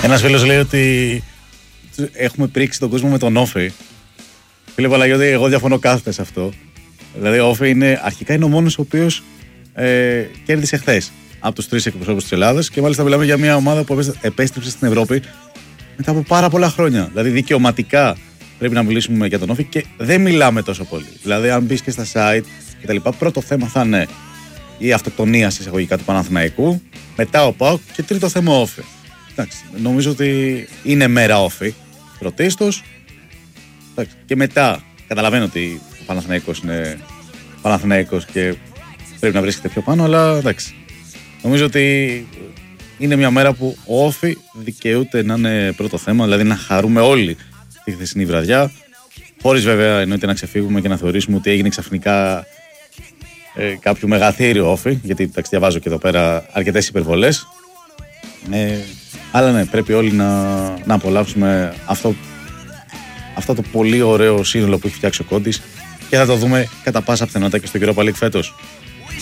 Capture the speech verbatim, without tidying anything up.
Ένας φίλος λέει ότι έχουμε πρίξει τον κόσμο με τον Όφη. Φίλε Παναγιώτη, εγώ διαφωνώ κάθετα σε αυτό. Δηλαδή, ο Όφη είναι, αρχικά είναι ο μόνος ο οποίος ε, κέρδισε χθες από τους τρεις εκπροσώπους της Ελλάδας και μάλιστα μιλάμε για μια ομάδα που επέστρεψε στην Ευρώπη μετά από πάρα πολλά χρόνια. Δηλαδή, δικαιωματικά πρέπει να μιλήσουμε για τον Όφη και δεν μιλάμε τόσο πολύ. Δηλαδή, αν μπεις και στα site κτλ., πρώτο θέμα θα είναι η αυτοκτονία σε εισαγωγικά του Παναθηναϊκού, μετά ο ΠΑΟΚ και τρίτο θέμα Όφη. Εντάξει, νομίζω ότι είναι μέρα Όφη πρωτίστως. Και μετά καταλαβαίνω ότι ο Παναθηναϊκός είναι Παναθηναϊκός και πρέπει να βρίσκεται πιο πάνω, αλλά εντάξει. Νομίζω ότι είναι μια μέρα που ο Όφη δικαιούται να είναι πρώτο θέμα, δηλαδή να χαρούμε όλοι τη χθεσινή βραδιά, χωρίς βέβαια εννοείται να ξεφύγουμε και να θεωρήσουμε ότι έγινε ξαφνικά ε, κάποιο μεγαθύριο Όφη, γιατί εντάξει, διαβάζω και εδώ πέρα αρκετές υπερβολές. Ε, αλλά ναι, πρέπει όλοι να, να απολαύσουμε αυτό, αυτό το πολύ ωραίο σύνολο που έχει φτιάξει ο Κόντης και θα το δούμε κατά πάσα πιθανότητα και στο Europa League φέτος.